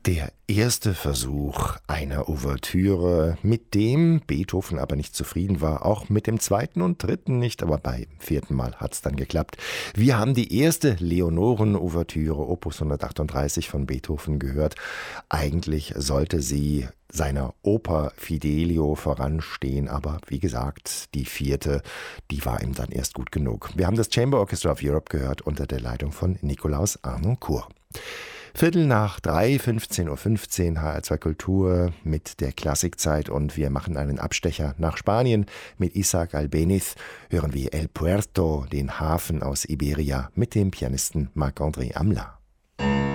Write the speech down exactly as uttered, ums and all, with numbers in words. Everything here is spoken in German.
Der erste Versuch einer Ouvertüre, mit dem Beethoven aber nicht zufrieden war, auch mit dem zweiten und dritten nicht, aber beim vierten Mal hat es dann geklappt. Wir haben die erste Leonoren-Ouvertüre, Opus hundertachtunddreißig von Beethoven gehört. Eigentlich sollte sie seiner Oper Fidelio voranstehen, aber wie gesagt, die vierte, die war ihm dann erst gut genug. Wir haben das Chamber Orchestra of Europe gehört unter der Leitung von Nikolaus Harnoncourt. Viertel nach drei, fünfzehn Uhr fünfzehn, H R zwei Kultur mit der Klassikzeit und wir machen einen Abstecher nach Spanien. Mit Isaac Albéniz hören wir El Puerto, den Hafen aus Iberia, mit dem Pianisten Marc-André Amla.